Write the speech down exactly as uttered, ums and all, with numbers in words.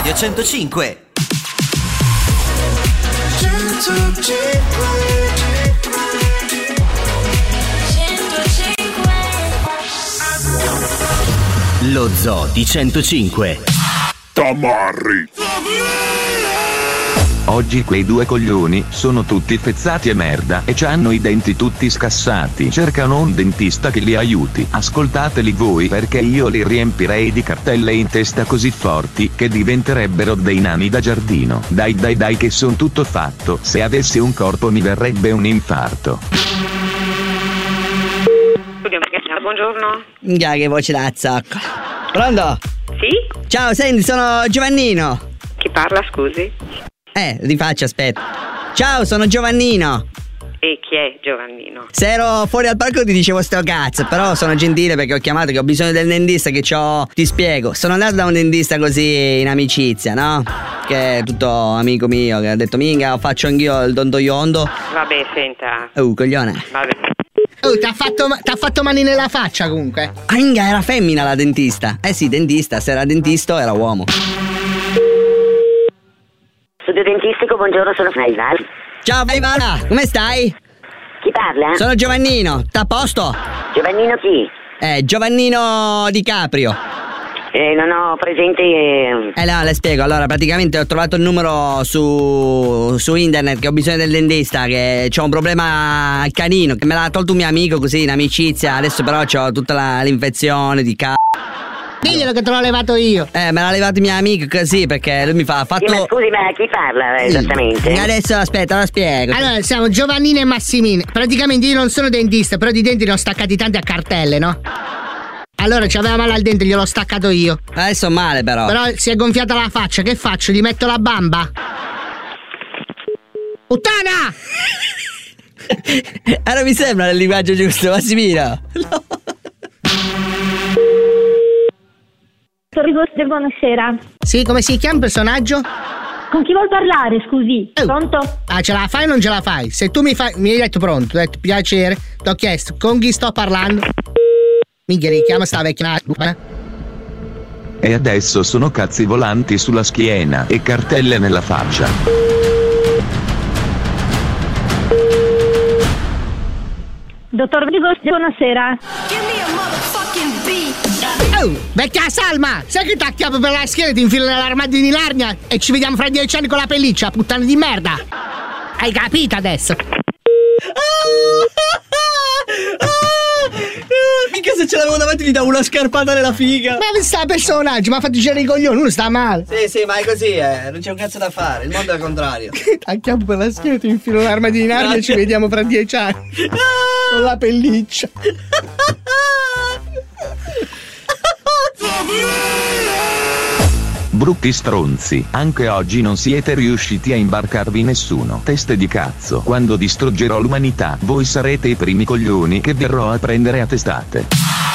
Radio centocinque. Lo Zoo di centocinque. Tamarri. Oggi quei due coglioni sono tutti fezzati e merda e c'hanno i denti tutti scassati. Cercano un dentista che li aiuti. Ascoltateli voi, perché io li riempirei di cartelle in testa così forti che diventerebbero dei nani da giardino. Dai dai dai che son tutto fatto. Se avessi un corpo mi verrebbe un infarto. Buongiorno. Già, che voce da zacco. Pronto? Sì? Ciao, senti, sono Giovannino. Chi parla, scusi? Eh, rifaccio, aspetta. Ciao, sono Giovannino. E chi è Giovannino? Se ero fuori al parco ti dicevo sto cazzo, però sono gentile perché ho chiamato che ho bisogno del dentista che c'ho. Ti spiego, sono andato da un dentista così in amicizia, no? Che è tutto amico mio, che ha detto minga, faccio anch'io il dondoiondo. Vabbè, senta. Oh, coglione. Vabbè. Oh, t'ha fatto, t'ha fatto mani nella faccia comunque. Ah, minga, era femmina la dentista. Eh sì, dentista, se era dentista era uomo. Studio dentistico, buongiorno, sono Faival. Ciao Faivala, come stai? Chi parla? Sono Giovannino, t'à a posto? Giovannino chi? Eh, Giovannino Di Caprio. Eh, non ho presente... Eh... Eh no, le spiego, allora praticamente ho trovato il numero su, su internet che ho bisogno del dentista, che c'ho un problema al canino, che me l'ha tolto un mio amico così in amicizia, adesso però c'ho tutta la, l'infezione di c***o. Diglielo che te l'ho levato io. Eh, me l'ha levato mio amico così perché lui mi fa, ha fatto... Sì, ma scusi, ma chi parla esattamente? Adesso aspetta, lo spiego. Allora, siamo Giovannino e Massimino. Praticamente io non sono dentista, però di denti ne ho staccati tanti a cartelle, no? Allora c'aveva male al dente, gliel'ho staccato io. Adesso male però. Però si è gonfiata la faccia, che faccio? Gli metto la bamba? Puttana! Allora mi sembra il linguaggio giusto, Massimino. No. Rigoste, buonasera. Sì, come si chiama il personaggio? Con chi vuol parlare, scusi? Oh. Pronto? Ah, ce la fai o non ce la fai? Se tu mi fai... Mi hai detto pronto, ti ho detto piacere, ti ho chiesto con chi sto parlando. Minchia, richiama sta vecchia... E adesso sono cazzi volanti sulla schiena e cartelle nella faccia. Dottor Rigoste, buonasera. Oh, vecchia Salma, sai che ti acchiappo per la schiena e ti infilo nell'armadio di Narnia e ci vediamo fra dieci anni con la pelliccia, puttana di merda. Hai capito adesso? Mica se ce l'avevo davanti gli davo una scarpata nella figa. Ma sta personaggio, mi ha fatto girare i coglioni, uno sta male. Sì, sì, ma è così, eh, non c'è un cazzo da fare, il mondo è al contrario. Acchiappo per la schiena e ti infilo nell'armadio di Narnia e ci vediamo fra dieci anni con la pelliccia. Brutti stronzi, anche oggi non siete riusciti a imbarcarvi nessuno. Teste di cazzo, quando distruggerò l'umanità, voi sarete i primi coglioni che verrò a prendere a testate.